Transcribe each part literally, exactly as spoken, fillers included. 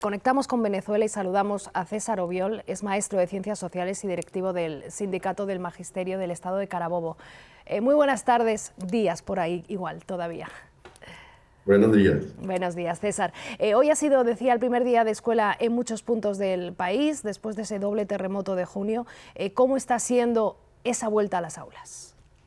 Conectamos con Venezuela y saludamos a César Obiol, es maestro de Ciencias Sociales y directivo del Sindicato del Magisterio del Estado de Carabobo. Eh, muy buenas tardes, días por ahí igual todavía. Buenos días. Buenos días, César. Eh, hoy ha sido, decía, el primer día de escuela en muchos puntos del país, después de ese doble terremoto de junio. Eh, ¿Cómo está siendo esa vuelta a las aulas?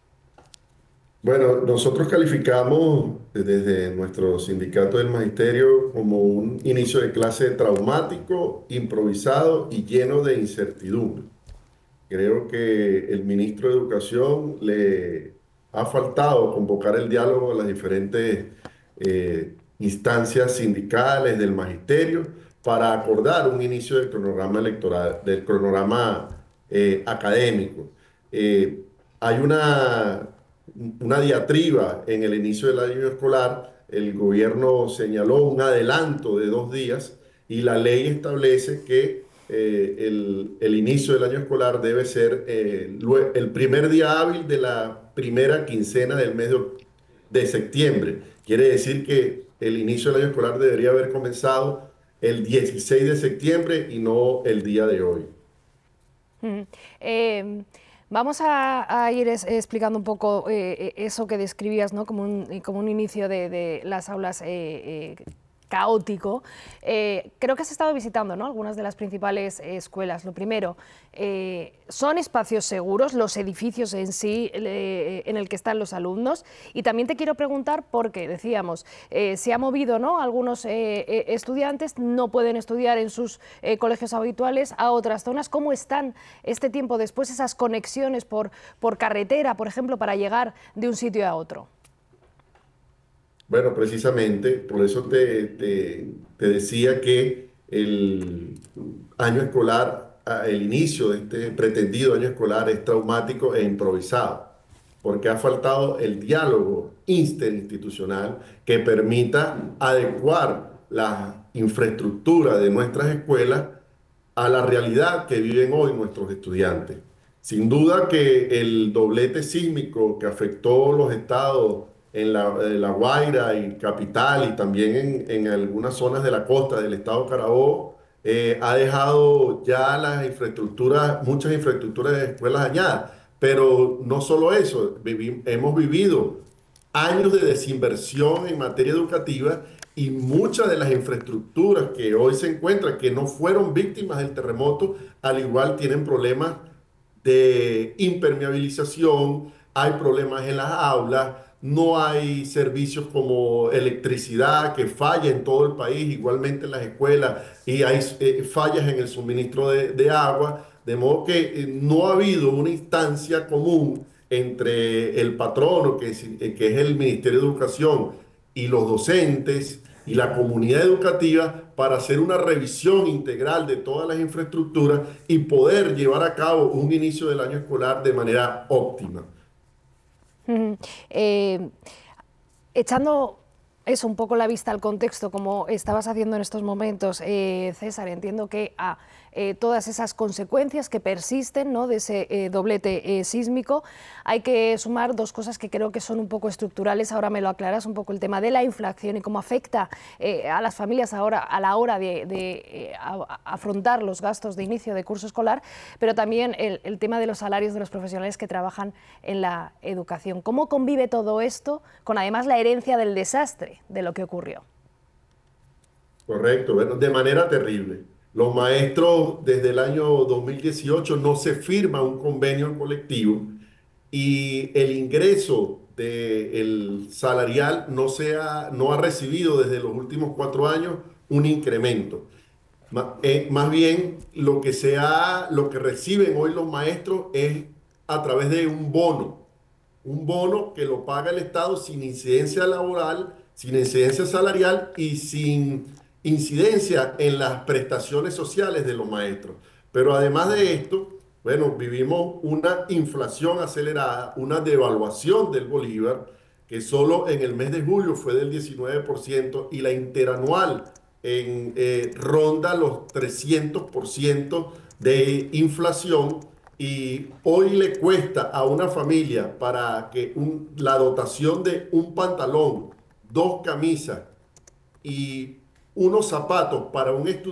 Bueno, nosotros calificamos desde nuestro sindicato del magisterio como un inicio de clase traumático, improvisado y lleno de incertidumbre. Creo que el ministro de Educación le ha faltado convocar el diálogo a las diferentes eh, instancias sindicales del magisterio para acordar un inicio del cronograma electoral, del cronograma eh, académico. Eh, hay una, una diatriba en el inicio del año escolar. El gobierno señaló un adelanto de dos días y la ley establece que eh, el, el inicio del año escolar debe ser eh, el primer día hábil de la primera quincena del mes de, de septiembre. Quiere decir que el inicio del año escolar debería haber comenzado el dieciséis de septiembre y no el día de hoy. Mm. Eh, vamos a, a ir es, explicando un poco eh, eso que describías, ¿no? como, un, como un inicio de, de las aulas eh, eh, caótico. Eh, creo que has estado visitando, ¿no?, algunas de las principales eh, escuelas. Lo primero, eh, ¿son espacios seguros los edificios en sí eh, en el que están los alumnos? Y también te quiero preguntar, porque decíamos, eh, se ha movido, ¿no?, algunos eh, estudiantes no pueden estudiar en sus eh, colegios habituales a otras zonas. ¿Cómo están este tiempo después esas conexiones por, por carretera, por ejemplo, para llegar de un sitio a otro? Bueno, precisamente, por eso te, te, te decía que el año escolar, ah, el inicio de este pretendido año escolar es traumático e improvisado, porque ha faltado el diálogo interinstitucional que permita adecuar la infraestructura de nuestras escuelas a la realidad que viven hoy nuestros estudiantes. Sin duda que el doblete sísmico que afectó los estados en la, en la Guaira y Capital y también en, en algunas zonas de la costa del estado Carabobo eh, ha dejado ya las infraestructuras, muchas infraestructuras de escuelas dañadas. Pero no solo eso, vivi hemos vivido años de desinversión en materia educativa y muchas de las infraestructuras que hoy se encuentran, que no fueron víctimas del terremoto, al igual tienen problemas de impermeabilización, hay problemas en las aulas, no hay servicios como electricidad que falla en todo el país, igualmente en las escuelas, y hay eh, fallas en el suministro de, de agua, de modo que eh, no ha habido una instancia común entre el patrono, que es, eh, que es el Ministerio de Educación, y los docentes y la comunidad educativa para hacer una revisión integral de todas las infraestructuras y poder llevar a cabo un inicio del año escolar de manera óptima. Uh-huh. eh, echando eso un poco la vista al contexto, como estabas haciendo en estos momentos, eh, César, entiendo que a eh, todas esas consecuencias que persisten, ¿no?, de ese eh, doblete eh, sísmico, hay que sumar dos cosas que creo que son un poco estructurales. Ahora me lo aclaras un poco, el tema de la inflación y cómo afecta eh, a las familias ahora a la hora de, de eh, a, a afrontar los gastos de inicio de curso escolar, pero también el, el tema de los salarios de los profesionales que trabajan en la educación. ¿Cómo convive todo esto con además la herencia del desastre de lo que ocurrió? Correcto, bueno, de manera terrible. Los maestros desde el año dos mil dieciocho no se firma un convenio colectivo y el ingreso del salarial no, se ha, no ha recibido desde los últimos cuatro años un incremento. Ma- eh, más bien lo que, se ha, lo que reciben hoy los maestros es a través de un bono, un bono que lo paga el Estado sin incidencia laboral, sin incidencia salarial y sin incidencia en las prestaciones sociales de los maestros. Pero además de esto, bueno, vivimos una inflación acelerada, una devaluación del bolívar, que solo en el mes de julio fue del diecinueve por ciento y la interanual en, eh, ronda los trescientos por ciento de inflación. Y hoy le cuesta a una familia para que un- la dotación de un pantalón, dos camisas y unos zapatos para un estudiante